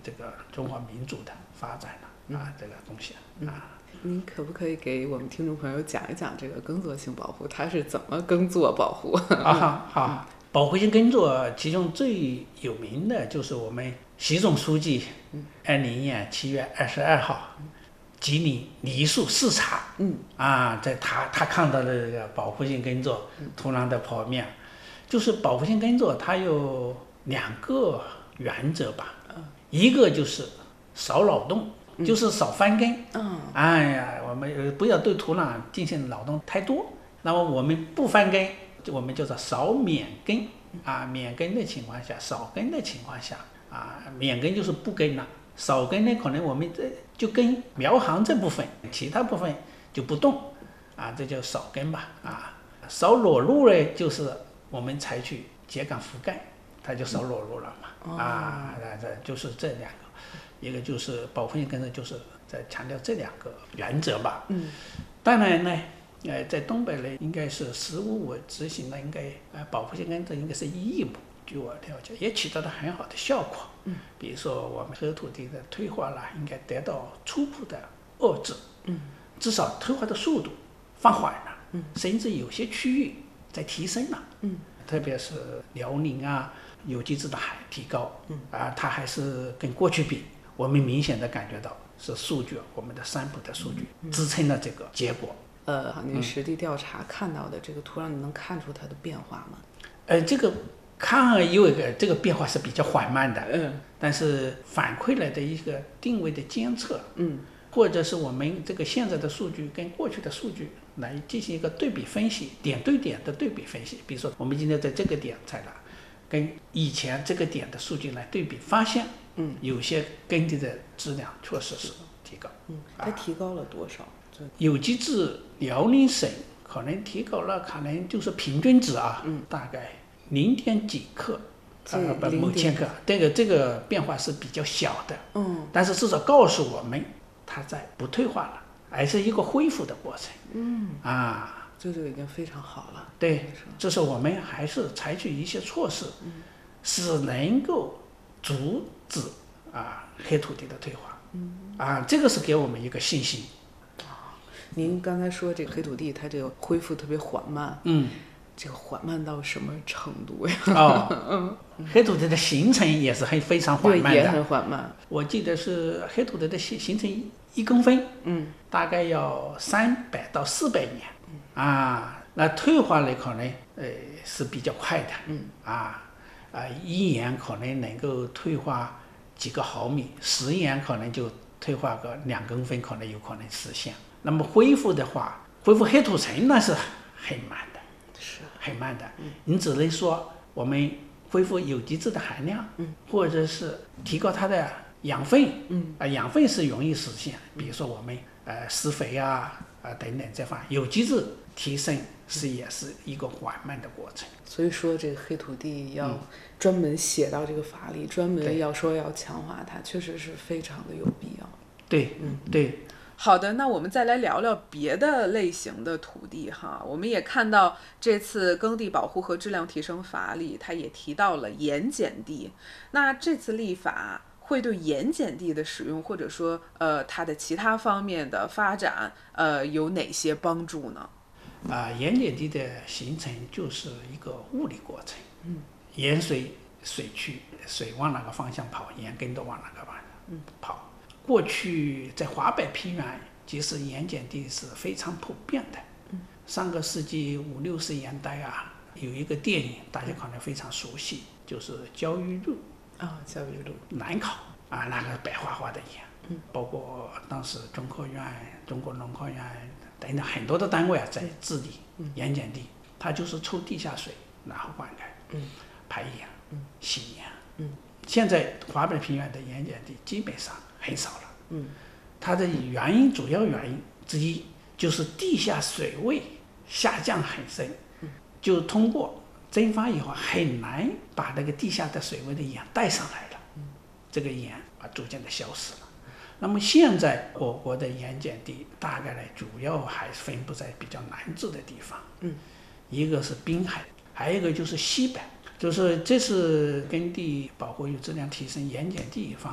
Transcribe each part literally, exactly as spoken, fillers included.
这个中华民族的发展了啊，这个东西啊。 您可不可以给我们听众朋友讲一讲这个耕作性保护，它是怎么耕作保护？ 啊，好，保护性耕作其中最有名的就是我们习总书记二零年七月二十二号吉林梨树视察，嗯啊，在他他看到的这个保护性耕作土壤的剖面，就是保护性耕作它有两个原则吧，一个就是少劳动。就是少翻耕，嗯，哎呀，我们不要对土壤进行劳动太多。那么我们不翻耕，我们叫做少免耕啊。免耕的情况下，少耕的情况下啊，免耕就是不耕了。少耕呢，可能我们这就耕苗行这部分，其他部分就不动啊，这叫少耕吧啊。少裸露呢，就是我们采取秸秆覆盖，它就少裸露了嘛，啊，这就是这两个。一个就是保护性耕作，就是在强调这两个原则吧。嗯，当然呢，呃，在东北呢，应该是十五五执行的，应该呃保护性耕作应该是义务，据我了解，也起到了很好的效果。嗯，比如说我们黑土地的退化啦，应该得到初步的遏制。嗯，至少退化的速度放缓了。嗯，甚至有些区域在提升了。嗯，特别是辽宁啊，有机质的还提高。嗯，啊，它还是跟过去比。我们明显的感觉到是数据，我们的三普的数据支撑了这个结果。 呃，您实地调查看到的这个土壤，你能看出它的变化吗？ 呃，这个看有一个这个变化是比较缓慢的，嗯，但是反馈来的一个定位的监测，嗯，或者是我们这个现在的数据跟过去的数据来进行一个对比分析，点对点的对比分析。比如说我们今天在这个点采了，跟以前这个点的数据来对比，发现。嗯，有些耕地的质量确实是提高。 嗯，它提高了多少？ 啊、有机质辽宁省可能提高了，可能就是平均值啊，嗯，大概零点几克，呃，不，某千克。这个这个变化是比较小的。嗯，但是至少告诉我们，它在不退化了，而是一个恢复的过程。嗯，啊， 这就已经非常好了。 对，这是我们还是采取一些措施，嗯，是能够阻止啊黑土地的退化，嗯啊，这个是给我们一个信心。 啊，您刚才说这个黑土地它这个恢复特别缓慢，嗯，这个缓慢到什么程度呀？ 哦，嗯，黑土地的形成也是很非常缓慢的， 对，也很缓慢。 我记得是黑土地的形形成一公分，嗯，大概要三百到四百年，嗯啊，那退化呢可能呃是比较快的，嗯啊。啊，一年可能能够退化几个毫米，十年可能就退化个两公分，可能有可能实现。那么恢复的话，恢复黑土层那是很慢的， 是很慢的。嗯，你只能说我们恢复有机质的含量，嗯，或者是提高它的养分，嗯，啊，养分是容易实现。比如说我们呃施肥啊啊等等这方面有机质提升是也是一个缓慢的过程。 所以说这个黑土地要专门写到这个法里，嗯，专门要说要强化它，确实是非常的有必要。 对，嗯，对。 好的，那我们再来聊聊别的类型的土地哈。我们也看到这次耕地保护和质量提升法里，它也提到了盐碱地。那这次立法会对盐碱地的使用，或者说呃它的其他方面的发展，呃有哪些帮助呢？ 啊，盐碱地的形成就是一个物理过程。嗯，盐水水去，水往哪个方向跑，盐根都往哪个方向跑。嗯，过去在华北平原，其实盐碱地是非常普遍的。嗯，上个世纪五六十年代啊，有一个电影大家可能非常熟悉，就是《焦裕禄》 啊，《焦裕禄》 南考啊，那个白花花的盐。嗯，包括当时中科院、中国农科院等等很多的单位啊，在治理盐碱地，它就是抽地下水，然后灌溉，嗯，排盐，嗯，洗盐，嗯。现在华北平原的盐碱地基本上很少了，嗯。它的原因主要原因之一就是地下水位下降很深，嗯，就通过蒸发以后很难把那个地下的水位的盐带上来了，嗯，这个盐啊逐渐的消失了。那么现在我国的盐碱地大概呢，主要还是分布在比较南至的地方，嗯，一个是滨海，还有一个就是西北，就是这次耕地保护与质量提升盐碱地方面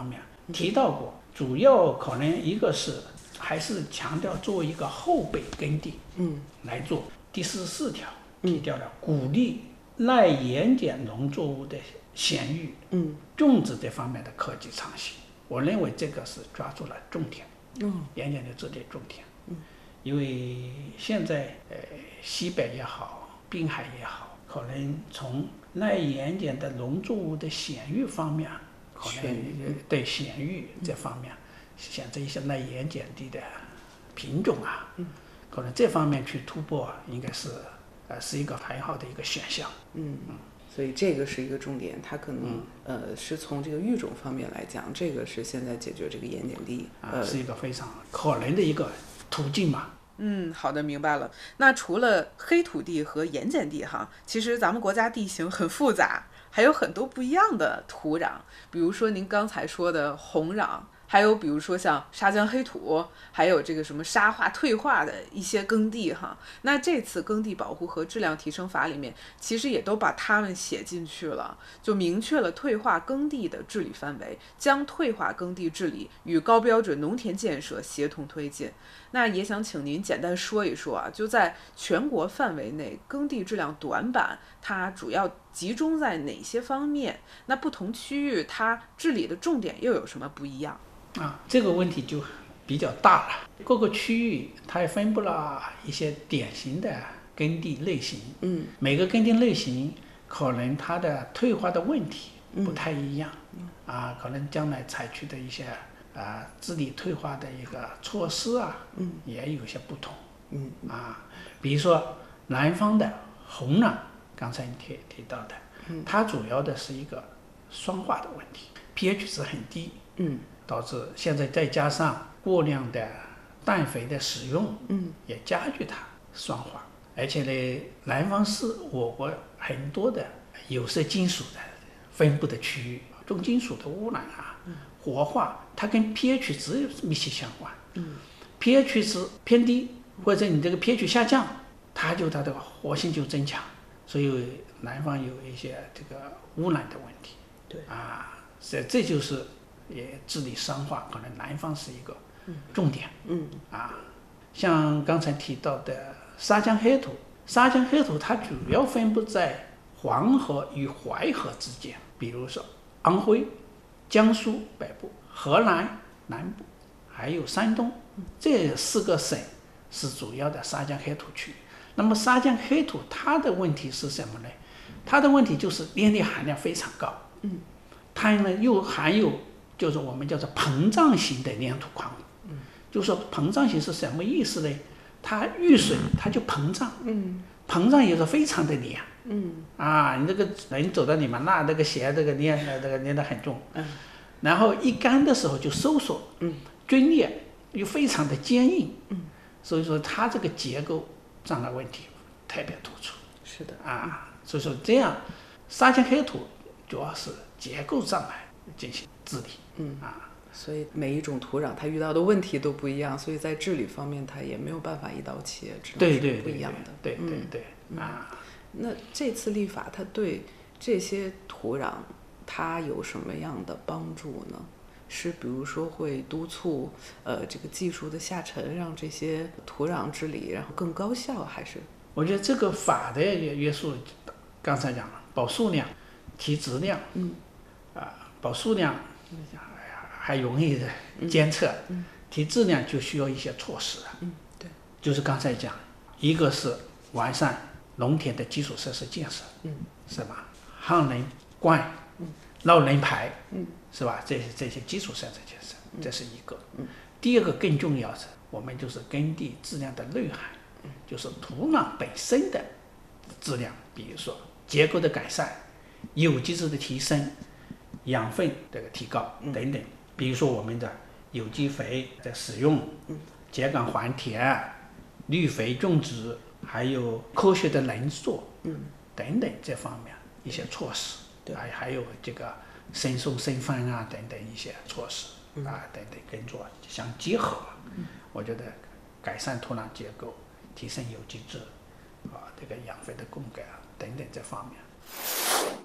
提到过，主要可能一个是还是强调做一个后备耕地， 嗯， 来做。第十四条提到了鼓励耐盐碱农作物的选育， 嗯， 种植这方面的科技创新。我认为这个是抓住了重点， 嗯， 盐碱的这点重点，嗯，因为现在呃西北也好，滨海也好，可能从耐盐碱的农作物的选育方面，可能对选育这方面，选择一些耐盐碱地的品种啊，嗯，可能这方面去突破，应该是呃是一个很好的一个选项。 嗯嗯，所以这个是一个重点，它可能、 嗯、 呃是从这个育种方面来讲，这个是现在解决这个盐碱地啊，是一个非常可能的一个途径嘛。 嗯，好的，明白了。那除了黑土地和盐碱地哈，其实咱们国家地形很复杂，还有很多不一样的土壤，比如说您刚才说的红壤，还有比如说像沙浆黑土，还有这个什么沙化退化的一些耕地哈。那这次耕地保护和质量提升法里面，其实也都把它们写进去了，就明确了退化耕地的治理范围，将退化耕地治理与高标准农田建设协同推进。那也想请您简单说一说啊，就在全国范围内，耕地质量短板它主要集中在哪些方面？那不同区域它治理的重点又有什么不一样？ 啊，这个问题就比较大了。各个区域它也分布了一些典型的耕地类型， 嗯， 每个耕地类型可能它的退化的问题不太一样，嗯，啊，可能将来采取的一些啊治理退化的一个措施啊，嗯，也有些不同， 嗯， 啊，比如说南方的红壤，刚才你提提到的，嗯，它主要的是一个酸化的问题 ，pH 值很低， 嗯， 导致现在再加上过量的氮肥的使用， 嗯， 也加剧它酸化。而且呢，南方是我国很多的有色金属的分布的区域，重金属的污染啊，嗯、活化，它跟 pH 值密切相关。嗯 pH 值偏低，或者你这个 pH 下降，它就它的活性就增强，所以南方有一些这个污染的问题。 对啊，这这就是也治理酸化，可能南方是一个重点。 嗯啊，像刚才提到的沙浆黑土，沙浆黑土它主要分布在黄河与淮河之间，比如说安徽、江苏北部、河南南部，还有山东，这四个省是主要的沙浆黑土区。那么沙浆黑土它的问题是什么呢？它的问题就是粘液含量非常高，嗯，它呢又含有就是我们叫做膨胀型的粘土矿物，嗯，就说膨胀型是什么意思呢？它遇水它就膨胀，嗯，膨胀也是非常的黏，嗯，啊，你这个人走到里面，那那个鞋这个粘这个粘得很重，嗯，然后一干的时候就收缩，嗯，皲裂又非常的坚硬，嗯，所以说它这个结构障碍问题特别突出， 是的， 啊，所以说这样沙浆黑土主要是结构障碍进行治理， 嗯啊。 所以每一种土壤它遇到的问题都不一样，所以在治理方面它也没有办法一刀切，只能是不一样的。 对对对， 嗯、 啊。 那这次立法它对这些土壤它有什么样的帮助呢？是比如说会督促呃这个技术的下沉，让这些土壤治理然后更高效，还是？ 我觉得这个法的约束，刚才讲了，保数量、提质量，嗯，啊，保数量。还容易监测，嗯嗯、提质量就需要一些措施了。 嗯，对， 就是刚才讲，一个是完善农田的基础设施建设，嗯，是吧？항能灌，嗯，绕能排，嗯，是吧？这些这些基础设施建设，这是一个。嗯，第二个更重要的，我们就是耕地质量的内涵，嗯，就是土壤本身的质量，比如说结构的改善、有机质的提升、养分这个提高等等。比如说我们的有机肥的使用，秸秆还田、绿肥种植，还有科学的农作，等等这方面一些措施，还还有这个生松生分啊等等一些措施啊等等跟着相结合，我觉得改善土壤结构、提升有机质啊这个养分的供给啊等等这方面。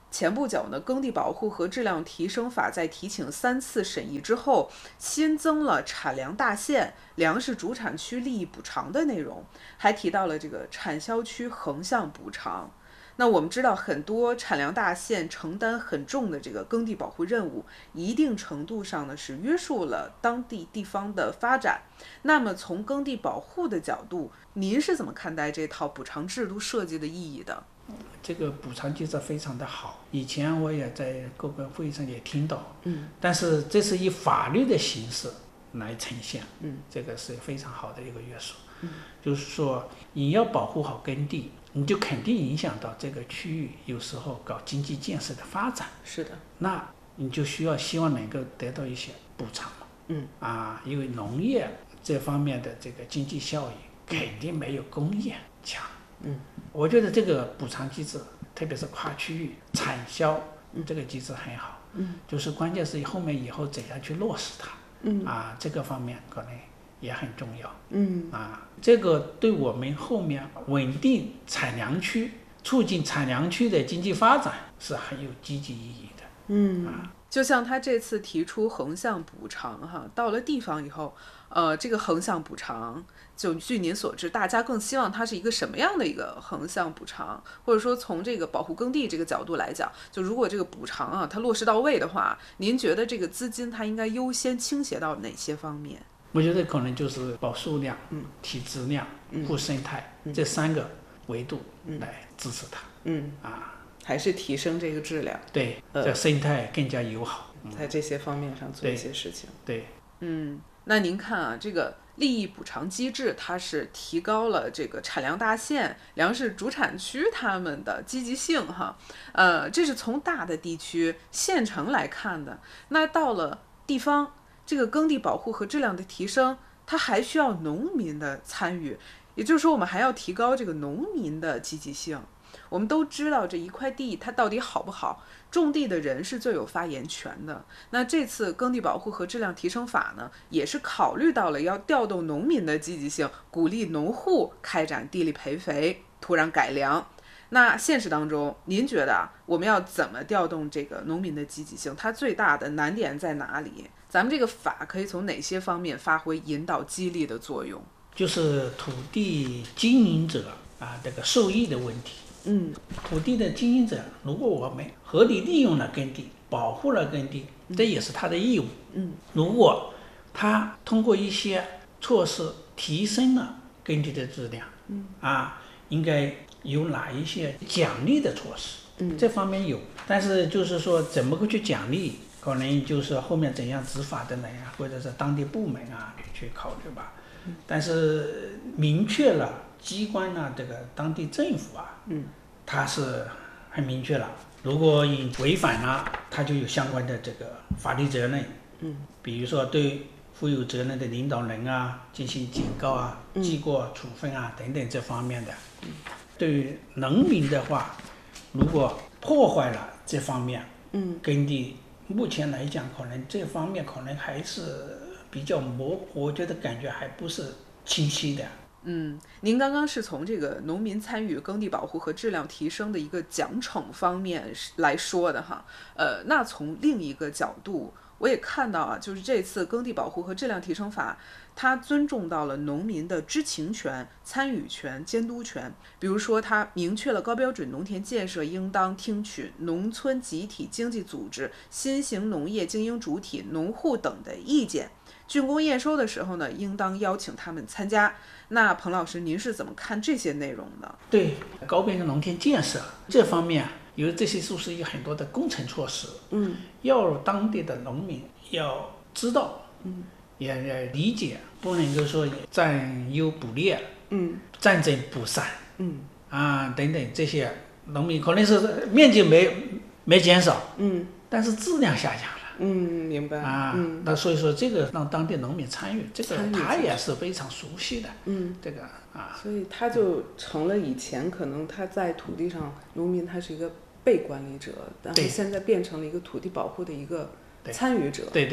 前不久呢，耕地保护和质量提升法在提请三次审议之后，新增了产粮大县、粮食主产区利益补偿的内容，还提到了这个产销区横向补偿。那我们知道，很多产粮大县承担很重的这个耕地保护任务，一定程度上呢是约束了当地地方的发展。那么从耕地保护的角度，您是怎么看待这套补偿制度设计的意义的？ 这个补偿机制非常的好，以前我也在各个会议上也听到， 嗯， 但是这是以法律的形式来呈现， 嗯， 这个是非常好的一个约束， 嗯， 就是说你要保护好耕地，你就肯定影响到这个区域，有时候搞经济建设的发展， 是的， 那你就需要希望能够得到一些补偿嘛， 嗯， 啊，因为农业这方面的这个经济效益肯定没有工业强。 嗯， 我觉得这个补偿机制，特别是跨区域产销这个机制很好。 嗯， 就是关键是后面以后怎样去落实它。 嗯， 啊，这个方面可能也很重要。 嗯， 啊，这个对我们后面稳定产粮区、促进产粮区的经济发展是很有积极意义的。 嗯， 啊， 就像他这次提出横向补偿哈，到了地方以后，呃，这个横向补偿。就据您所知，大家更希望它是一个什么样的一个横向补偿，或者说从这个保护耕地这个角度来讲，就如果这个补偿啊它落实到位的话，您觉得这个资金它应该优先倾斜到哪些方面？ 我觉得可能就是保数量、 嗯、 提质量、 嗯、 护生态、 嗯、 这三个维度来支持它。 嗯啊， 还是提升这个质量， 对， 呃、 这生态更加友好， 嗯，在这些方面上做一些事情。 对，对嗯，那您看啊，这个利益补偿机制，它是提高了这个产粮大县、粮食主产区他们的积极性哈。呃，这是从大的地区县城来看的。那到了地方，这个耕地保护和质量的提升，它还需要农民的参与，也就是说，我们还要提高这个农民的积极性。我们都知道这一块地它到底好不好，种地的人是最有发言权的。那这次耕地保护和质量提升法呢，也是考虑到了要调动农民的积极性，鼓励农户开展地力培肥、土壤改良。那现实当中，您觉得啊，我们要怎么调动这个农民的积极性？它最大的难点在哪里？咱们这个法可以从哪些方面发挥引导激励的作用？ 就是土地经营者啊，这个受益的问题。 嗯， 土地的经营者，如果我们合理利用了耕地，保护了耕地，这也是他的义务。 嗯， 如果他通过一些措施提升了耕地的质量， 嗯， 啊，应该有哪一些奖励的措施？ 嗯， 这方面有，但是就是说怎么个去奖励，可能就是后面怎样执法的人啊，或者是当地部门啊去考虑吧。 嗯， 但是明确了机关啊，这个当地政府啊， 嗯， 它是很明确了，如果你违反了，它就有相关的这个法律责任。 嗯， 比如说对负有责任的领导人啊进行警告啊、记过处分啊等等这方面的。 嗯， 对于农民的话，如果破坏了这方面， 嗯， 耕地目前来讲，可能这方面可能还是比较模糊，我觉得感觉还不是清晰的。 嗯，您刚刚是从这个农民参与耕地保护和质量提升的一个奖惩方面来说的哈，呃，那从另一个角度，我也看到啊，就是这次耕地保护和质量提升法，它尊重到了农民的知情权、参与权、监督权。比如说，它明确了高标准农田建设应当听取农村集体经济组织、新型农业经营主体、农户等的意见。竣工验收的时候呢，应当邀请他们参加。那彭老师，您是怎么看这些内容的？ 对高标准农田建设这方面，有这些就是有很多的工程措施， 嗯， 要当地的农民要知道， 嗯， 也也理解，不能够说占优捕劣， 嗯， 占正捕散， 嗯， 啊等等这些农民可能是面积没没减少， 嗯， 但是质量下降了。 嗯，明白啊， 嗯， 那所以说这个让当地农民参与，这个参与他也是非常熟悉的， 嗯， 这个啊， 所以他就成了以前可能他在土地上，农民他是一个被管理者，但是现在变成了一个土地保护的一个参与者。 对对。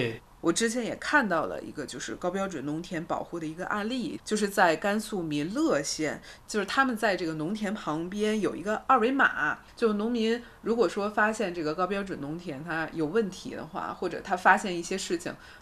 我之前也看到了一个就是高标准农田保护的一个案例，就是在甘肃民乐县，就是他们在这个农田旁边有一个二维码，就农民如果说发现这个高标准农田它有问题的话，或者他发现一些事情